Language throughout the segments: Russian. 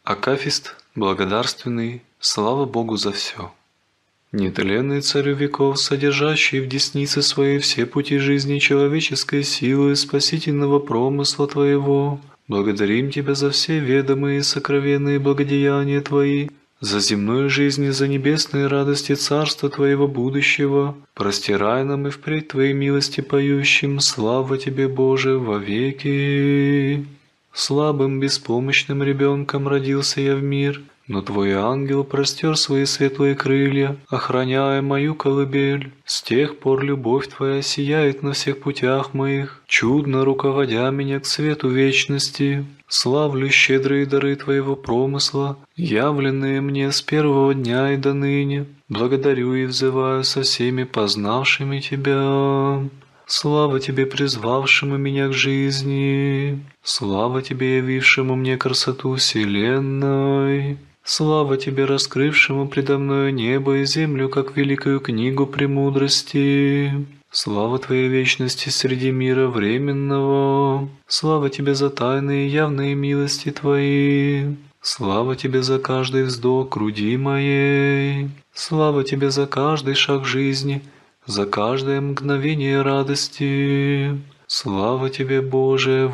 Акафист благодарственный, слава Богу за все. Нетленный царю веков, содержащий в деснице своей все пути жизни человеческой силы спасительного промысла Твоего, благодарим Тебя за все ведомые и сокровенные благодеяния Твои, за земную жизнь и за небесные радости Царства Твоего будущего. Простирай нам и впредь Твоей милости поющим, слава Тебе, Боже, вовеки. Слабым, беспомощным ребенком родился я в мир, но Твой ангел простер свои светлые крылья, охраняя мою колыбель. С тех пор любовь Твоя сияет на всех путях моих, чудно руководя меня к свету вечности. Славлю щедрые дары Твоего промысла, явленные мне с первого дня и до ныне. Благодарю и взываю со всеми познавшими Тебя. Слава Тебе, призвавшему меня к жизни! Слава Тебе, явившему мне красоту вселенной! Слава Тебе, раскрывшему предо мною небо и землю, как великую книгу премудрости! Слава Твоей вечности среди мира временного! Слава Тебе за тайные и явные милости Твои! Слава Тебе за каждый вздох груди моей! Слава Тебе за каждый шаг жизни! За каждое мгновение радости. Слава Тебе, Боже,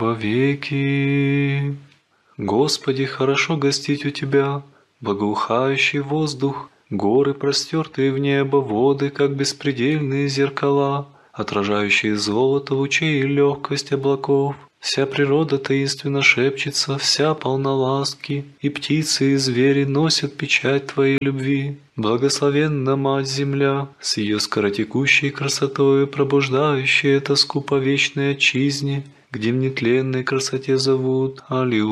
вовеки. Господи, хорошо гостить у Тебя, благоухающий воздух, горы, простертые в небо, воды, как беспредельные зеркала, отражающие золото лучей и легкость облаков. Вся природа таинственно шепчется, вся полна ласки, и птицы и звери носят печать Твоей любви. Благословенна Мать-Земля, с ее скоротекущей красотою, пробуждающая тоску по вечной отчизне, где в нетленной красоте зовут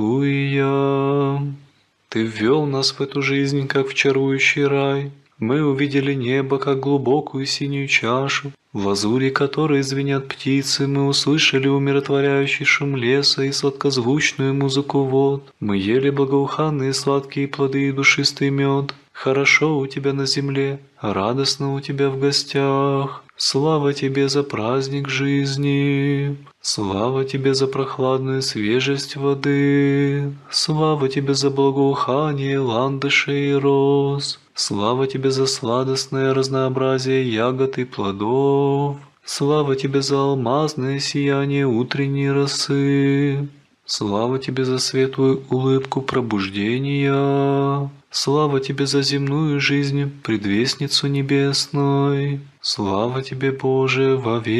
Аллилуйя. Ты ввел нас в эту жизнь, как в чарующий рай. Мы увидели небо, как глубокую синюю чашу, в лазури которой звенят птицы. Мы услышали умиротворяющий шум леса и сладкозвучную музыку вод. Мы ели благоуханные сладкие плоды и душистый мед. Хорошо у Тебя на земле, радостно у Тебя в гостях. Слава Тебе за праздник жизни! Слава Тебе за прохладную свежесть воды! Слава Тебе за благоухание ландышей и роз! Слава Тебе за сладостное разнообразие ягод и плодов! Слава Тебе за алмазное сияние утренней росы! Слава Тебе за светлую улыбку пробуждения! Слава Тебе за земную жизнь, предвестницу небесной! Слава Тебе, Боже,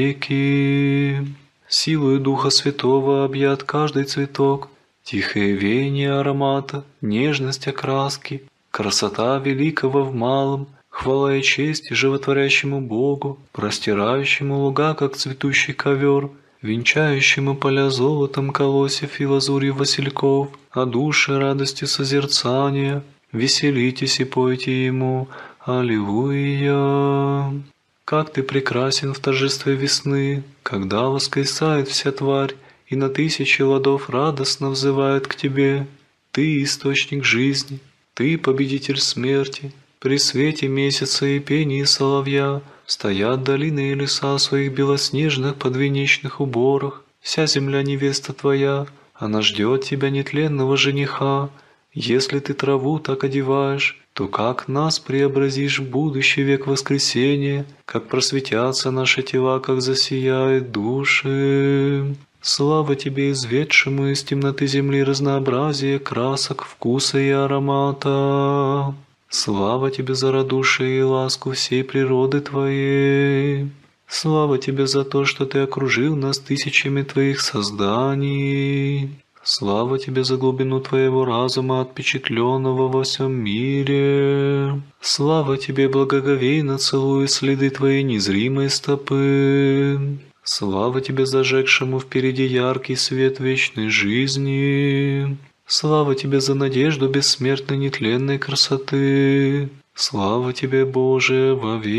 вовеки! Силою Духа Святого объят каждый цветок, тихое веяние аромата, нежность окраски, красота великого в малом, хвала и честь животворящему Богу, простирающему луга, как цветущий ковер, венчающему поля золотом колосьев и лазурью васильков, а души радостью созерцания. Веселитесь и пойте Ему, Аллилуйя! Как Ты прекрасен в торжестве весны, когда воскресает вся тварь, и на тысячи ладов радостно взывает к Тебе. Ты — источник жизни, Ты — победитель смерти. При свете месяца и пении соловья стоят долины и леса в своих белоснежных подвенечных уборах. Вся земля невеста Твоя, она ждет Тебя, нетленного жениха. Если Ты траву так одеваешь, то как нас преобразишь в будущий век воскресения, как просветятся наши тела, как засияют души. Слава Тебе, изведшему из темноты земли разнообразие красок, вкуса и аромата. Слава Тебе за радушие и ласку всей природы Твоей. Слава Тебе за то, что Ты окружил нас тысячами Твоих созданий. Слава Тебе за глубину Твоего разума, отпечатленного во всем мире. Слава Тебе, благоговейно целую следы Твоей незримой стопы. Слава Тебе, зажегшему впереди яркий свет вечной жизни. Слава Тебе за надежду бессмертной нетленной красоты. Слава Тебе, Боже,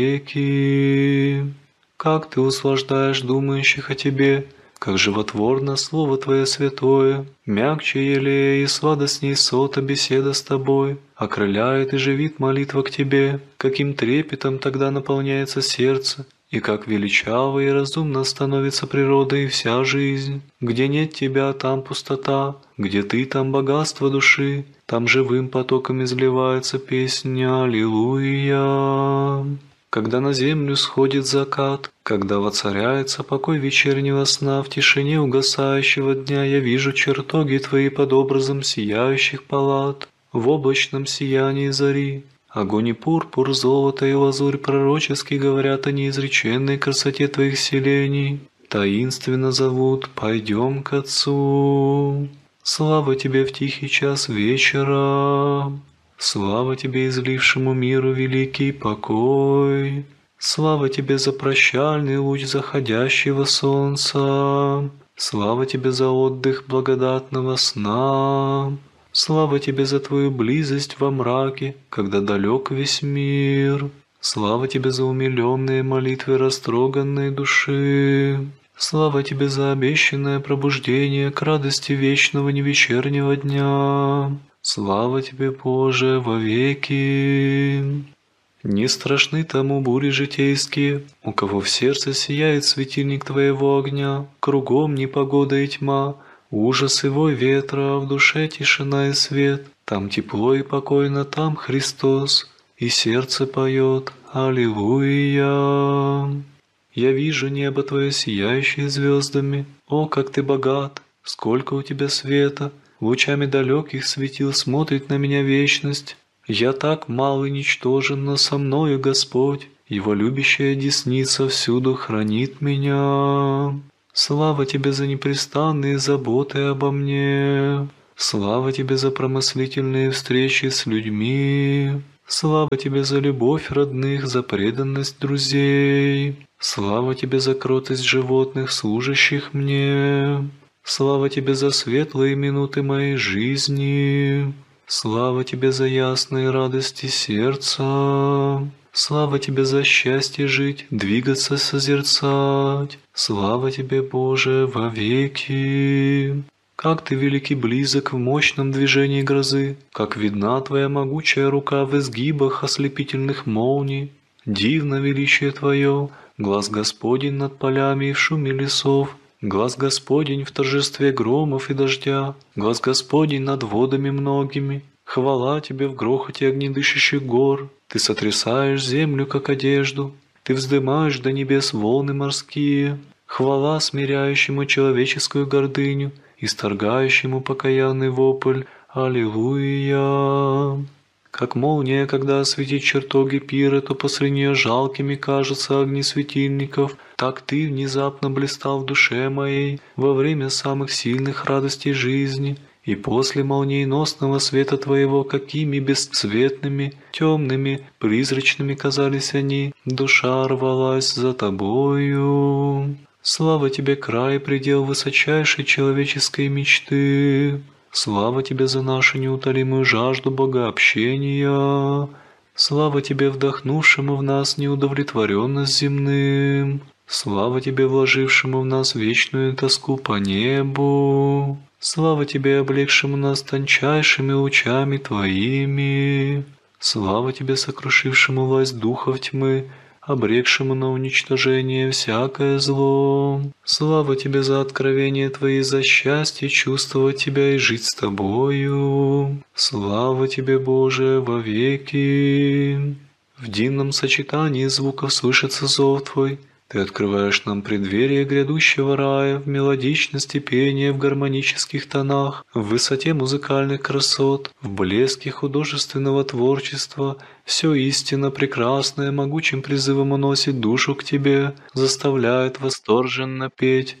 вовеки. Как Ты услаждаешь думающих о Тебе, как животворно Слово Твое святое, мягче елея и сладостней сота беседа с Тобой, окрыляет и живит молитва к Тебе, каким трепетом тогда наполняется сердце, И как величаво и разумно становится природа и вся жизнь. Где нет тебя, там пустота, где ты, там богатство души, там живым потоком изливается песня «Аллилуйя». Когда на землю сходит закат, когда воцаряется покой вечернего сна, в тишине угасающего дня я вижу чертоги твои под образом сияющих палат. В облачном сиянии зари огонь и пурпур, золото и лазурь пророчески говорят о неизреченной красоте твоих селений. Таинственно зовут «Пойдем к Отцу». Слава тебе в тихий час вечера. Слава тебе, излившему миру великий покой. Слава тебе за прощальный луч заходящего солнца. Слава тебе за отдых благодатного сна. Слава тебе за твою близость во мраке, когда далек весь мир. Слава тебе за умиленные молитвы растроганной души. Слава тебе за обещанное пробуждение к радости вечного невечернего дня. Слава тебе, Боже, вовеки. Не страшны тому бури житейские, у кого в сердце сияет светильник твоего огня, кругом непогода и тьма, ужас и вой ветра, а в душе тишина и свет. Там тепло и покойно, там Христос, и сердце поет «Аллилуйя». Я вижу небо твое сияющее звездами. О, как ты богат! Сколько у тебя света! Лучами далеких светил смотрит на меня вечность. Я так мал и ничтожен, но со мною Господь, Его любящая десница всюду хранит меня. Слава тебе за непрестанные заботы обо мне. Слава тебе за промыслительные встречи с людьми. Слава тебе за любовь родных, за преданность друзей. Слава тебе за кротость животных, служащих мне. Слава тебе за светлые минуты моей жизни. Слава тебе за ясные радости сердца. Слава тебе за счастье жить, двигаться, созерцать. Слава тебе, Боже, вовеки. Как ты велик и близок в мощном движении грозы, как видна твоя могучая рука в изгибах ослепительных молний. Дивно величие твое, глас Господень над полями и в шуме лесов, глас Господень в торжестве громов и дождя, глас Господень над водами многими. Хвала тебе в грохоте огнедышащих гор, ты сотрясаешь землю, как одежду, ты вздымаешь до небес волны морские. Хвала смиряющему человеческую гордыню, исторгающему покаянный вопль «Аллилуйя». Как молния, когда осветит чертоги пира, то посреди нее жалкими кажутся огни светильников, так ты внезапно блистал в душе моей во время самых сильных радостей жизни, и после молниеносного света твоего, какими бесцветными, темными, призрачными казались они, душа рвалась за тобою. Слава тебе, край, предел высочайшей человеческой мечты. Слава тебе за нашу неутолимую жажду богообщения. Слава тебе, вдохнувшему в нас неудовлетворенность земным. Слава тебе, вложившему в нас вечную тоску по небу. Слава тебе, облегшему нас тончайшими лучами твоими. Слава тебе, сокрушившему власть духов тьмы, обрекшему на уничтожение всякое зло. Слава тебе за откровение твои, за счастье чувствовать тебя и жить с тобою. Слава тебе, Боже, вовеки. В дивном сочетании звуков слышится зов твой. Ты открываешь нам преддверие грядущего рая в мелодичности пения в гармонических тонах, в высоте музыкальных красот, в блеске художественного творчества. Все истинно прекрасное могучим призывом уносит душу к тебе, заставляет восторженно петь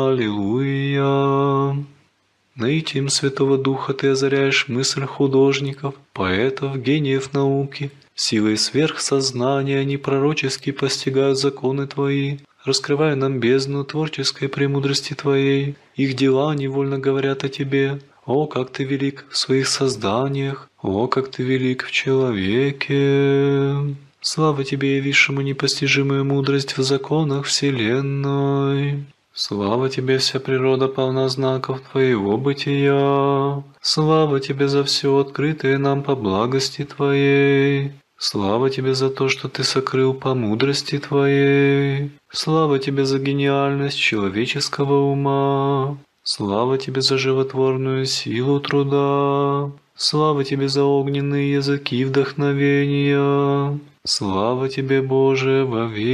«Аллилуйя». Наитием Святого Духа ты озаряешь мысль художников, поэтов, гениев науки. Силой сверхсознания они пророчески постигают законы твои, раскрывая нам бездну творческой премудрости твоей. Их дела невольно говорят о тебе. О, как ты велик в своих созданиях! О, как ты велик в человеке! Слава тебе, явившему непостижимую мудрость в законах вселенной! Слава тебе, вся природа полна знаков твоего бытия! Слава тебе за все открытое нам по благости твоей! Слава Тебе за то, что Ты сокрыл по мудрости Твоей. Слава Тебе за гениальность человеческого ума. Слава Тебе за животворную силу труда. Слава Тебе за огненные языки вдохновения. Слава Тебе, Боже,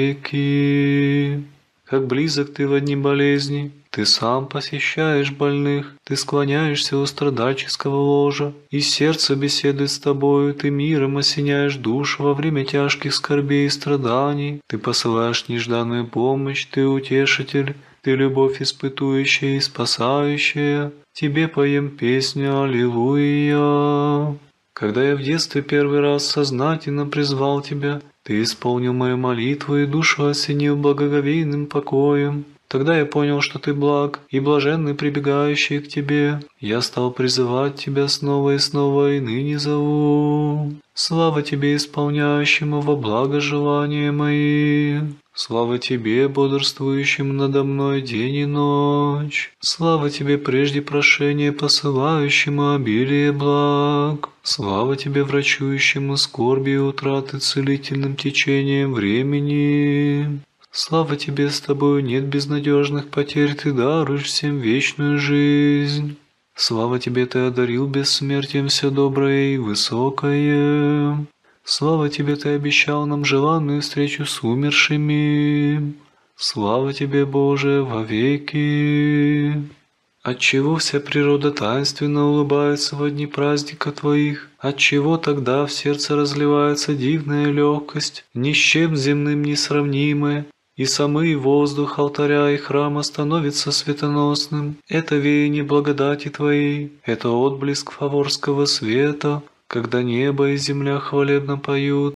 вовеки. Как близок Ты в дни болезни, Ты сам посещаешь больных, Ты склоняешься у страдальческого ложа, и сердце беседует с Тобою, Ты миром осеняешь душу во время тяжких скорбей и страданий, Ты посылаешь нежданную помощь, Ты утешитель, Ты любовь испытующая и спасающая, Тебе поем песню «Аллилуйя». Когда я в детстве первый раз сознательно призвал Тебя, Ты исполнил мою молитву и душу осенил благоговейным покоем. Тогда я понял, что Ты благ и блаженный прибегающий к Тебе. Я стал призывать Тебя снова и снова, и ныне зову. Слава Тебе, исполняющему во благо желания мои. Слава Тебе, бодрствующему надо мной день и ночь. Слава Тебе, прежде прошения посылающему обилие благ. Слава Тебе, врачующему скорби и утраты целительным течением времени. Слава Тебе, с Тобою нет безнадежных потерь, Ты даруешь всем вечную жизнь. Слава Тебе, Ты одарил бессмертием все доброе и высокое. Слава Тебе, Ты обещал нам желанную встречу с умершими. Слава Тебе, Боже, вовеки. Отчего вся природа таинственно улыбается во дни праздника Твоих? Отчего тогда в сердце разливается дивная легкость, ни с чем земным несравнимая, и самый воздух алтаря и храма становится светоносным? Это веяние благодати Твоей, это отблеск фаворского света, когда небо и земля хвалебно поют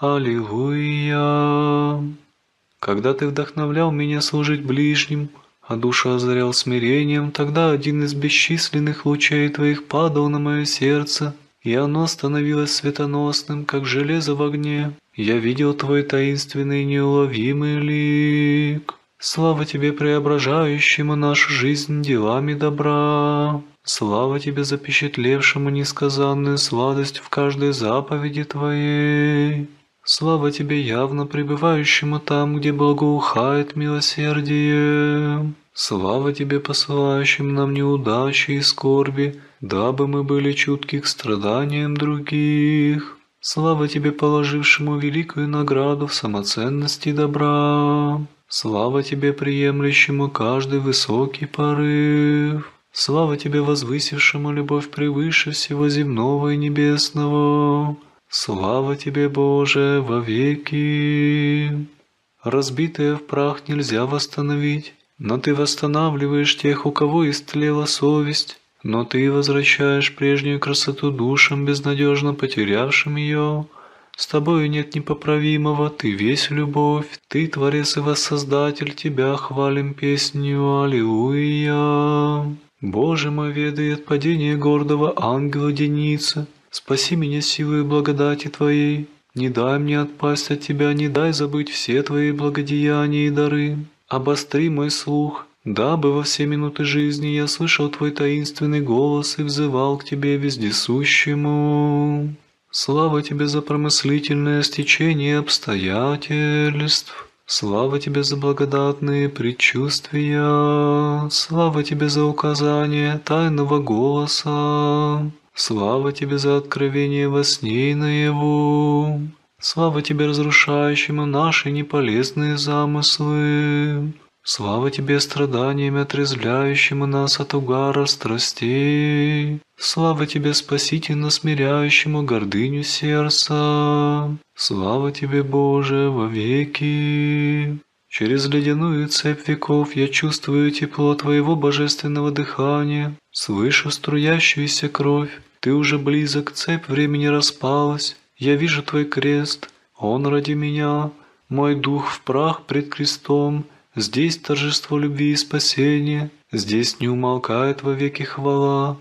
«Аллилуйя». Когда Ты вдохновлял меня служить ближним, а душу озарял смирением, тогда один из бесчисленных лучей Твоих падал на мое сердце, и оно становилось светоносным, как железо в огне. Я видел Твой таинственный неуловимый лик. Слава Тебе, преображающему нашу жизнь делами добра. Слава Тебе, запечатлевшему несказанную сладость в каждой заповеди Твоей. Слава Тебе, явно пребывающему там, где благоухает милосердие. Слава Тебе, посылающим нам неудачи и скорби, дабы мы были чутки к страданиям других. Слава Тебе, положившему великую награду в самоценности добра. Слава Тебе, приемлющему каждый высокий порыв. Слава Тебе, возвысившему любовь превыше всего земного и небесного. Слава Тебе, Боже, вовеки. Разбитое в прах нельзя восстановить, но Ты восстанавливаешь тех, у кого истлела совесть, но Ты возвращаешь прежнюю красоту душам, безнадежно потерявшим ее. С Тобою нет непоправимого, Ты весь любовь, Ты Творец и Воссоздатель, Тебя хвалим песнью «Аллилуйя». Боже мой, ведай от падения гордого ангела деницы, спаси меня силой и благодати Твоей. Не дай мне отпасть от Тебя, не дай забыть все Твои благодеяния и дары. Обостри мой слух, дабы во все минуты жизни я слышал Твой таинственный голос и взывал к Тебе вездесущему. Слава Тебе за промыслительное стечение обстоятельств. Слава Тебе за благодатные предчувствия. Слава Тебе за указание тайного голоса. Слава Тебе за откровение во сне и наяву. Слава Тебе, разрушающему наши неполезные замыслы. Слава Тебе, страданиями отрезвляющему нас от угара страстей. Слава Тебе, спасительно смиряющему гордыню сердца. Слава Тебе, Боже, вовеки. Через ледяную цепь веков я чувствую тепло Твоего божественного дыхания, слышу струящуюся кровь. Ты уже близок, цепь времени распалась. Я вижу Твой крест, он ради меня. Мой дух в прах пред крестом. Здесь торжество любви и спасения, здесь не умолкает вовеки хвала.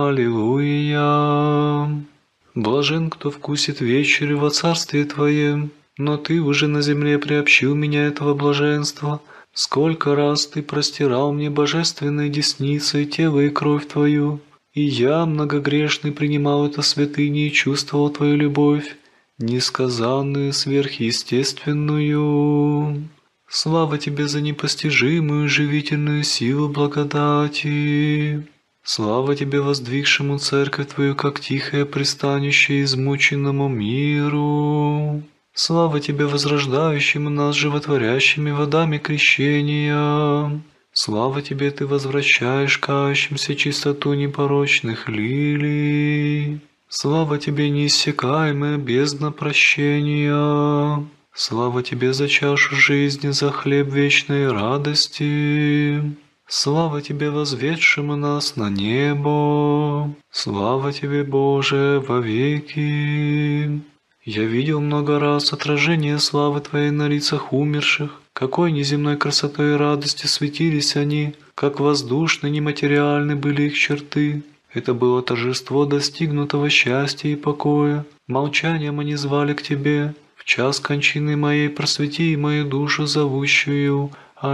Аллилуйя! Блажен, кто вкусит вечерю во царстве Твоем, но Ты уже на земле приобщил меня этого блаженства. Сколько раз Ты простирал мне божественной десницей тело и кровь Твою, и я, многогрешный, принимал это святыни и чувствовал Твою любовь. несказанную сверхъестественную. Слава Тебе за непостижимую живительную силу благодати. Слава Тебе, воздвигшему церковь Твою, как тихое пристанище измученному миру. Слава Тебе, возрождающему нас животворящими водами крещения. Слава Тебе, Ты возвращаешь кающимся чистоту непорочных лилий. Слава Тебе, неиссякаемая бездна прощения. Слава Тебе за чашу жизни, за хлеб вечной радости. Слава Тебе, возведшему нас на небо. Слава Тебе, Боже, вовеки. Я видел много раз отражение славы Твоей на лицах умерших. Какой неземной красотой и радостью светились они, как воздушны, нематериальны были их черты. Это было торжество достигнутого счастья и покоя. Молчанием они звали к Тебе. В час кончины моей просвети мою душу зовущую.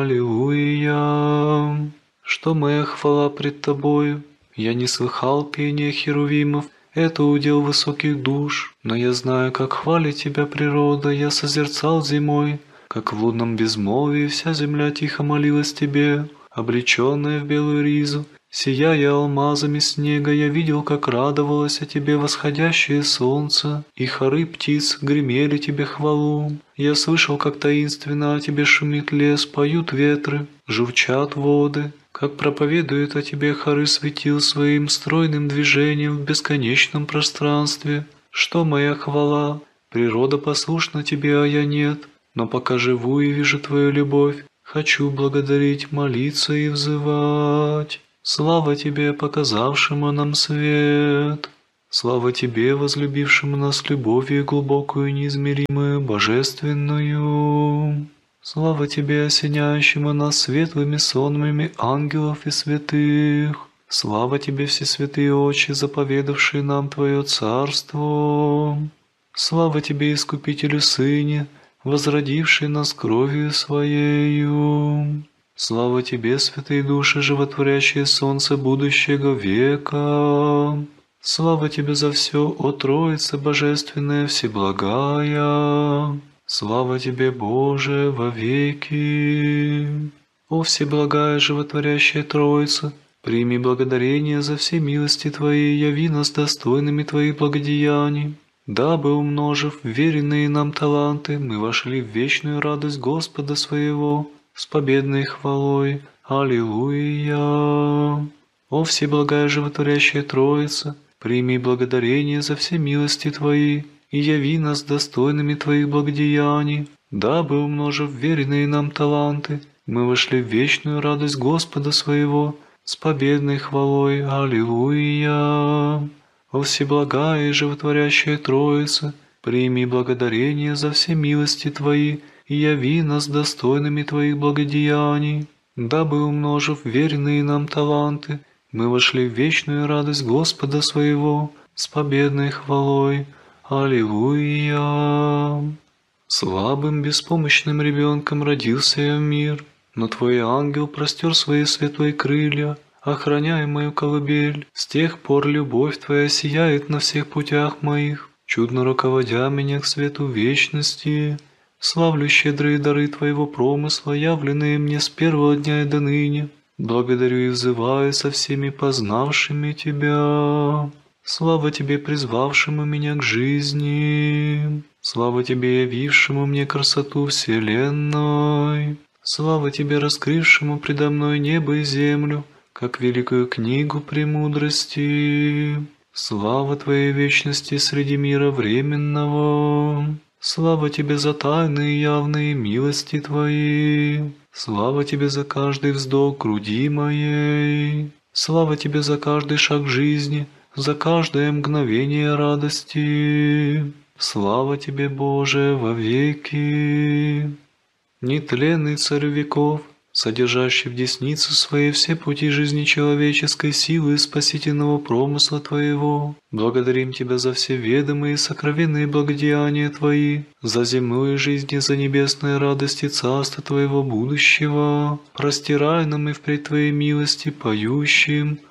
Аллилуйя! Что моя хвала пред Тобою? Я не слыхал пения херувимов, это удел высоких душ. Но я знаю, как хвалит Тебя природа, я созерцал зимой, как в лунном безмолвии вся земля тихо молилась Тебе, облеченная в белую ризу. Сияя алмазами снега, я видел, как радовалось о Тебе восходящее солнце, и хоры птиц гремели Тебе хвалу. Я слышал, как таинственно о Тебе шумит лес, поют ветры, журчат воды, как проповедуют о Тебе хоры светил своим стройным движением в бесконечном пространстве. Что моя хвала? Природа послушна Тебе, а я нет, но пока живу и вижу Твою любовь, хочу благодарить, молиться и взывать. Слава Тебе, показавшему нам свет! Слава Тебе, возлюбившему нас любовью глубокую, неизмеримую, божественную! Слава Тебе, осеняющему нас светлыми сонмами ангелов и святых! Слава Тебе, все святые очи, заповедавшие нам Твое царство! Слава Тебе, Искупителю Сыне, возродивший нас кровью Своею! Слава Тебе, святые души, животворящее солнце будущего века! Слава Тебе за все, о Троица Божественная Всеблагая! Слава Тебе, Боже, вовеки! О Всеблагая, животворящая Троица, прими благодарение за все милости Твои, яви нас достойными Твоих благодеяний, дабы, умножив веренные нам таланты, мы вошли в вечную радость Господа своего, с победной хвалой. Аллилуйя! О Всеблагая животворящая Троица, прими благодарение за все милости Твои, и яви нас достойными Твоих благодеяний, дабы, умножив веренные нам таланты, мы вошли в вечную радость Господа своего, с победной хвалой. Аллилуйя! О Всеблагая и животворящая Троица, прими благодарение за все милости Твои, и яви нас достойными Твоих благодеяний, дабы, умножив веренные нам таланты, мы вошли в вечную радость Господа своего, с победной хвалой. Аллилуйя! Слабым, беспомощным ребенком родился я в мир, но Твой ангел простер свои светлые крылья, охраняя мою колыбель. С тех пор любовь Твоя сияет на всех путях моих, чудно руководя меня к свету вечности. Славлю щедрые дары Твоего промысла, явленные мне с первого дня и до ныне. Благодарю и взываю со всеми познавшими Тебя. Слава Тебе, призвавшему меня к жизни. Слава Тебе, явившему мне красоту вселенной. Слава Тебе, раскрывшему предо мной небо и землю, как великую книгу премудрости. Слава Твоей вечности среди мира временного. Слава Тебе за тайные и явные милости Твои. Слава Тебе за каждый вздох груди моей. Слава Тебе за каждый шаг жизни, за каждое мгновение радости. Слава Тебе, Боже, вовеки. Нетленный Царь веков, содержащий в деснице своей все пути жизни человеческой силы и спасительного промысла Твоего, благодарим Тебя за все ведомые и сокровенные благодеяния Твои, за земную жизнь и за небесные радости Царства Твоего будущего. Простирай нам и впредь Твоей милости поющим,